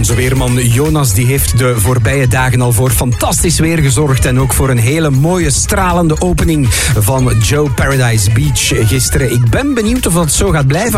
Onze weerman Jonas die heeft de voorbije dagen al voor fantastisch weer gezorgd. En ook voor een hele mooie, stralende opening van Joe Paradise Beach gisteren. Ik ben benieuwd of dat zo gaat blijven.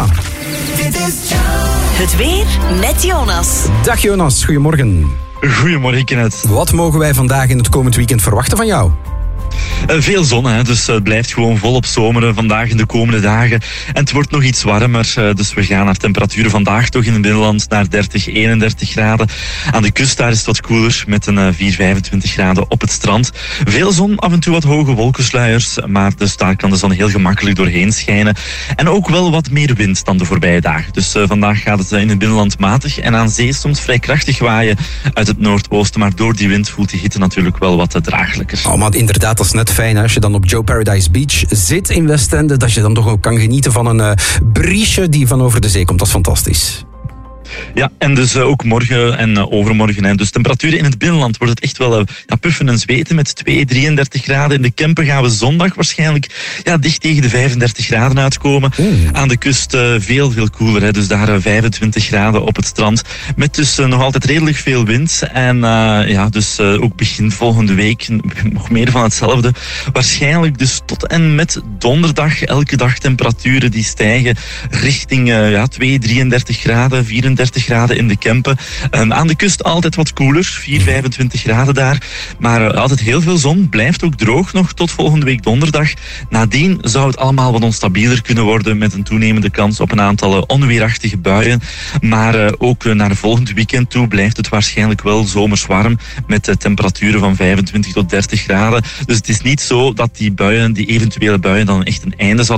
Het weer met Jonas. Dag Jonas, goedemorgen. Goedemorgen, Kenneth. Wat mogen wij vandaag in het komend weekend verwachten van jou? Veel zon, hè? Dus het blijft gewoon volop zomeren vandaag en de komende dagen. En het wordt nog iets warmer, dus we gaan naar temperaturen vandaag toch in het binnenland naar 30, 31 graden. Aan de kust daar is het wat koeler met een 4, 25 graden op het strand. Veel zon, af en toe wat hoge wolkensluiers, maar dus daar kan de zon heel gemakkelijk doorheen schijnen. En ook wel wat meer wind dan de voorbije dagen. Dus vandaag gaat het in het binnenland matig en aan zee soms vrij krachtig waaien uit het noordoosten. Maar door die wind voelt die hitte natuurlijk wel wat draaglijker. Oh, maar inderdaad, dat is net fijn hè? Als je dan op Joe Paradise Beach zit in Westende, dat je dan toch ook kan genieten van een briesje die van over de zee komt. Dat is fantastisch. Ja, en dus ook morgen en overmorgen. Hè. Dus temperaturen in het binnenland wordt het echt wel puffen en zweten met 2, 33 graden. In de Kempen gaan we zondag waarschijnlijk dicht tegen de 35 graden uitkomen. Aan de kust veel koeler. Hè. Dus daar 25 graden op het strand. Met dus nog altijd redelijk veel wind. En dus ook begin volgende week nog meer van hetzelfde. Waarschijnlijk dus tot en met donderdag elke dag temperaturen die stijgen richting 2, 33 graden, 34 graden in de Kempen. Aan de kust altijd wat koeler, 4, 25 graden daar. Maar altijd heel veel zon, blijft ook droog nog tot volgende week donderdag. Nadien zou het allemaal wat onstabieler kunnen worden met een toenemende kans op een aantal onweerachtige buien. Maar ook naar volgend weekend toe blijft het waarschijnlijk wel zomers warm met temperaturen van 25 tot 30 graden. Dus het is niet zo dat die eventuele buien dan echt een einde zal